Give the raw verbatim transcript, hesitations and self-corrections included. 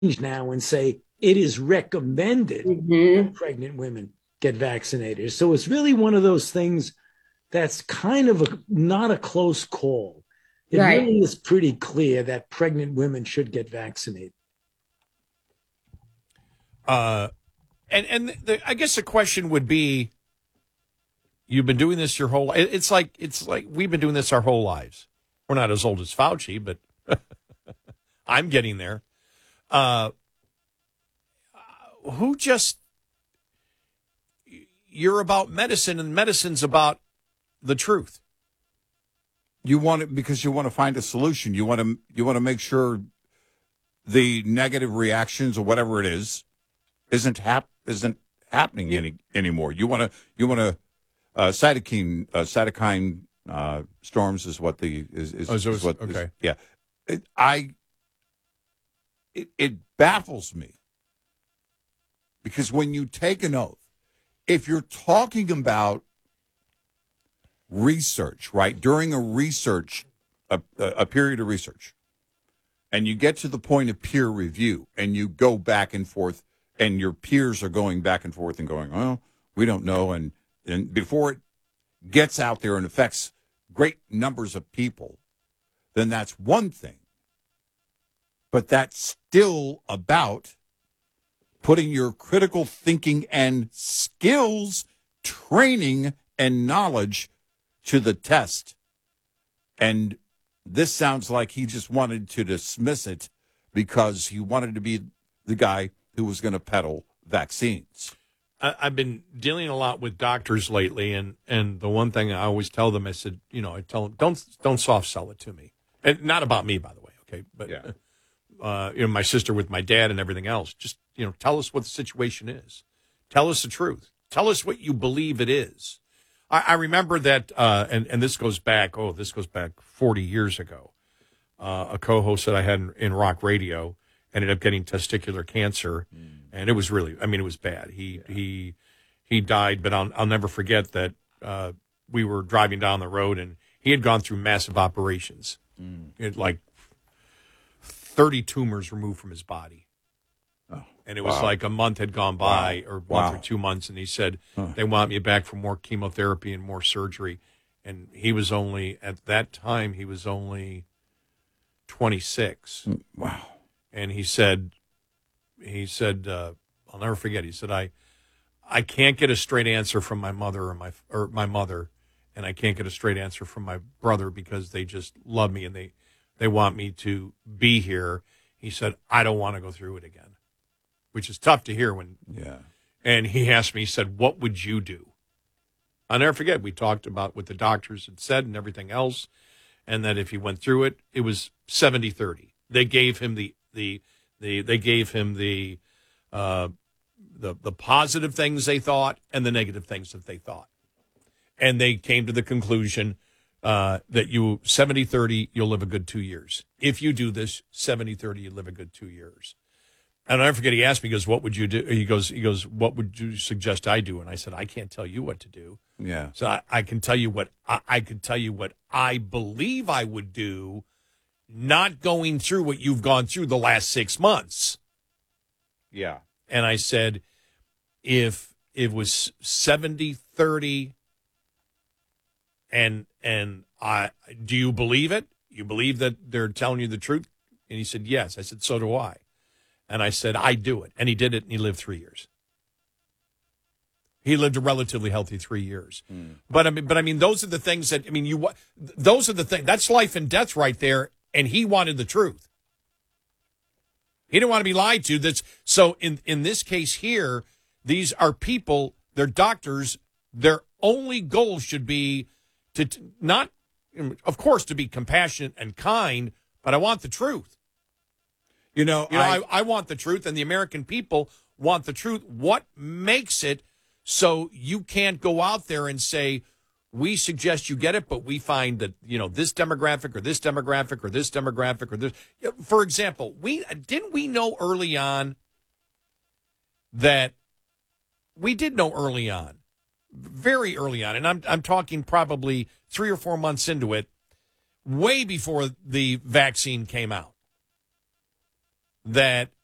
now and say it is recommended Mm-hmm. that pregnant women get vaccinated. So it's really one of those things that's kind of a, not a close call. It Right. really is pretty clear that pregnant women should get vaccinated. Uh, and and the, I guess the question would be, you've been doing this your whole life. It's like it's like we've been doing this our whole lives. We're not as old as Fauci, but I'm getting there. Uh, who just you're about medicine, and medicine's about the truth. You want it because you want to find a solution. You want to you want to make sure the negative reactions or whatever it is isn't hap- isn't happening any anymore. You want to you want to uh, cytokine uh, cytokine uh, storms is what the is is, Oh, so is it's- what is- okay. yeah. It, I it, it baffles me because when you take an oath, if you're talking about research, right, during a research a, a period of research, and you get to the point of peer review and you go back and forth and your peers are going back and forth and going, well, we don't know. And, and before it gets out there and affects great numbers of people, then that's one thing. But that's still about putting your critical thinking and skills, training, and knowledge to the test. And this sounds like he just wanted to dismiss it because he wanted to be the guy who was going to peddle vaccines. I, I've been dealing a lot with doctors lately, and, and the one thing I always tell them, I said, you know, I tell them, don't don't soft sell it to me, and not about me, by the way, okay, but Yeah. uh, you know, my sister with my dad and everything else. Just you know, tell us what the situation is. Tell us the truth. Tell us what you believe it is. I, I remember that, uh, and and this goes back. Oh, this goes back forty years ago. Uh, a co-host that I had in, in rock radio ended up getting testicular cancer, mm. and it was really, I mean, it was bad. He yeah. he he died, but I'll I'll never forget that uh, we were driving down the road, and he had gone through massive operations, mm. it, like thirty tumors removed from his body. Oh, and it was wow. like a month had gone by, wow. or a wow. month or two months, and he said, huh. they want me back for more chemotherapy and more surgery. And he was only, at that time, he was only twenty-six. Wow. And he said, he said, uh, I'll never forget, he said, I I can't get a straight answer from my mother or my or my mother, and I can't get a straight answer from my brother because they just love me and they, they want me to be here. He said, I don't want to go through it again, which is tough to hear when. Yeah. And he asked me, he said, what would you do? I'll never forget, we talked about what the doctors had said and everything else, and that if he went through it, it was seventy thirty. They gave him the, the, the they gave him the, uh, the, the positive things they thought and the negative things that they thought. And they came to the conclusion uh, that you, seventy thirty, you'll live a good two years. If you do this, seventy thirty, you live a good two years. And I'll never forget, he asked me, he goes, what would you do? He goes, he goes, what would you suggest I do? And I said, I can't tell you what to do. Yeah. So I, I can tell you what I, I can tell you what I believe I would do, not going through what you've gone through the last six months. Yeah. And I said, if it was seventy thirty, and and I do you believe it? You believe that they're telling you the truth? And he said, yes. I said, so do I. And I said, I do it. And he did it, and he lived three years. He lived a relatively healthy three years. Mm. But I mean, but I mean, those are the things that, I mean, you, those are the things, that's life and death right there. And he wanted the truth. He didn't want to be lied to. That's so in, in this case here, these are people, they're doctors. Their only goal should be to, to not, of course, to be compassionate and kind, but I want the truth. You know, you know I, I, I want the truth, and the American people want the truth. What makes it so you can't go out there and say, we suggest you get it, but we find that, you know, this demographic or this demographic or this demographic or this. For example, we didn't we know early on that we did know early on, very early on, and I'm I'm talking probably three or four months into it, way before the vaccine came out, that